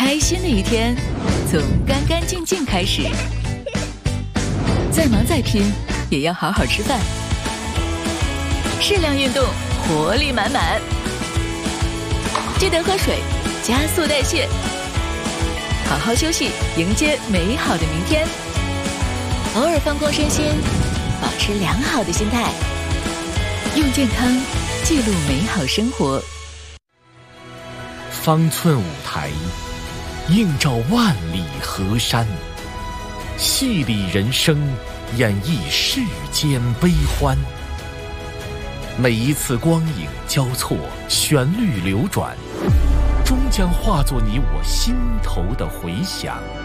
开心的一天从干干净净开始。再忙再拼，也要好好吃饭。适量运动，活力满满。记得喝水，加速代谢。好好休息，迎接美好的明天。偶尔放空身心，保持良好的心态，用健康记录美好生活。 方寸舞台，映照万里河山，戏里人生，演绎世间悲欢。每一次光影交错，旋律流转，终将化作你我心头的回响。